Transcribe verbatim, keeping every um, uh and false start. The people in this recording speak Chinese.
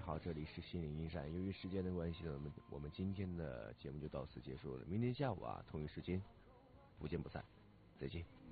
好，这里是心灵驿站。由于时间的关系呢，我们我们今天的节目就到此结束了。明天下午啊，同一时间不见不散，再见。